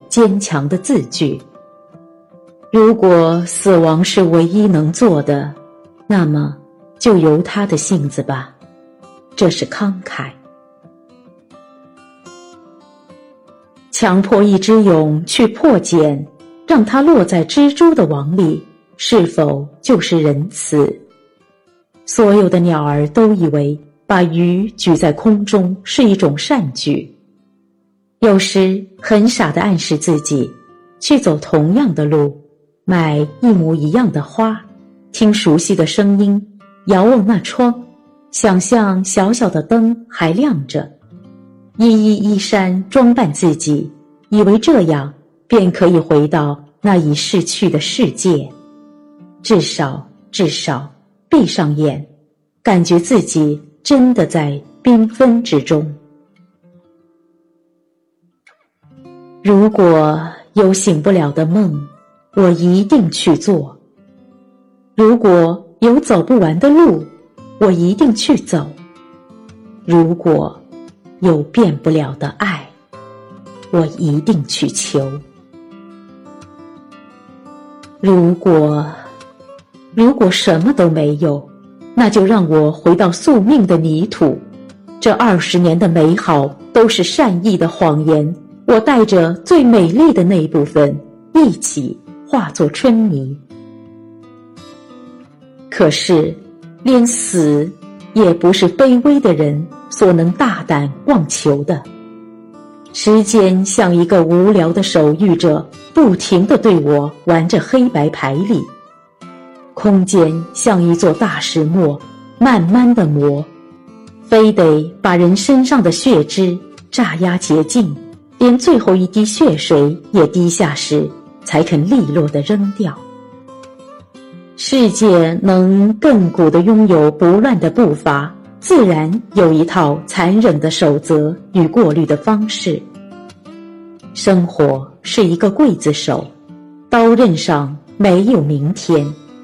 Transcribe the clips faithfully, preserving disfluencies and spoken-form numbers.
坚强的字句。如果死亡是唯一能做的，那么就由他的性子吧，这是慷慨。强迫一只蛹去破茧，让它落在蜘蛛的网里，是否就是仁慈？所有的鸟儿都以为把鱼举在空中是一种善举，有时很傻地暗示自己去走同样的路，买一模一样的花，听熟悉的声音，遥望那窗，想象小小的灯还亮着，一衣衣衫装扮自己，以为这样便可以回到那已逝去的世界。至少至少闭上眼，感觉自己真的在缤纷之中。如果有醒不了的梦，我一定去做；如果有走不完的路，我一定去走；如果有变不了的爱，我一定去求。如果如果什么都没有，那就让我回到宿命的泥土。这二十年的美好都是善意的谎言，我带着最美丽的那一部分一起化作春泥。可是连死也不是卑微的人所能大胆妄求的。时间像一个无聊的手谕者，不停地对我玩着黑白牌理。空间像一座大石磨，慢慢地磨，非得把人身上的血脂榨压洁净，连最后一滴血水也滴下时，才肯利落地扔掉。世界能亘古地拥有不乱的步伐，自然有一套残忍的守则与过滤的方式。生活是一个刽子手，刀刃上没有明天。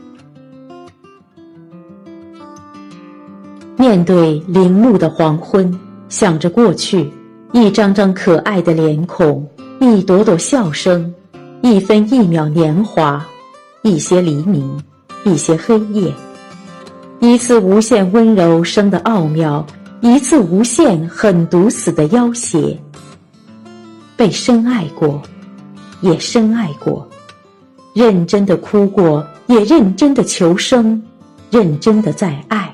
面对陵墓的黄昏，想着过去，一张张可爱的脸孔，一朵朵笑声，一分一秒年华，一些黎明，一些黑夜，一次无限温柔生的奥妙，一次无限狠毒死的要挟。被深爱过，也深爱过，认真的哭过，也认真的求生，认真的在爱。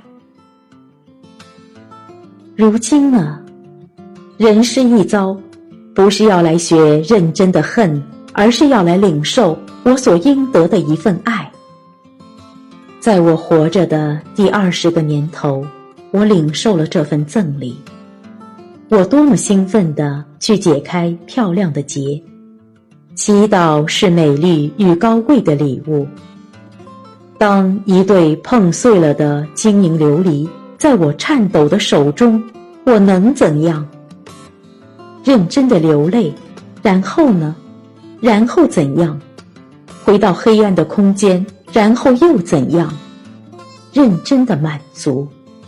如今呢，人世一遭，不是要来学认真的恨，而是要来领受我所应得的一份爱。在我活着的第二十个年头，我领受了这份赠礼。我多么兴奋地去解开漂亮的结，祈祷是美丽与高贵的礼物。当一对碰碎了的晶莹琉璃在我颤抖的手中，我能怎样？认真的流泪，然后呢？然后怎样？回到黑暗的空间，然后又怎样？认真的满足。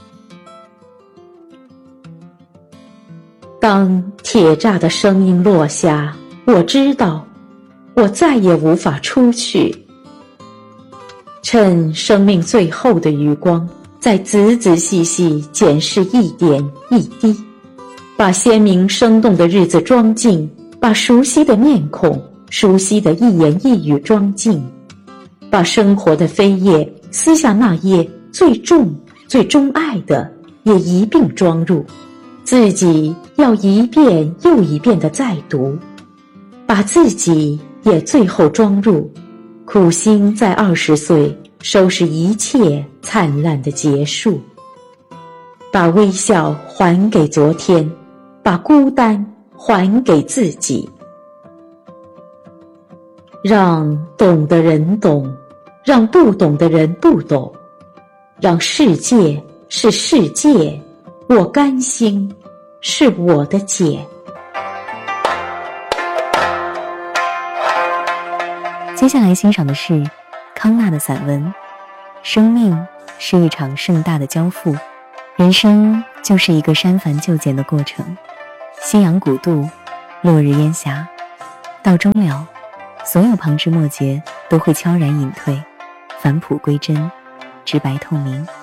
当铁栅的声音落下，我知道我再也无法出去。趁生命最后的余光，再仔仔细细检视一点一滴，把鲜明生动的日子装进，把熟悉的面孔、熟悉的一言一语装进，把生活的扉页撕下那页最重最钟爱的也一并装入，自己要一遍又一遍地再读，把自己也最后装入，苦心在二十岁收拾一切灿烂的结束，把微笑还给昨天，把孤单还给自己。让懂的人懂，让不懂的人不懂，让世界是世界，我甘心是我的解。 接下来欣赏的是康纳的散文《生命是一场盛大的交付，人生就是一个删繁就简的过程。夕阳古渡，落日烟霞， 到终了，所有旁枝末节都会悄然隐退，返璞归真，直白透明。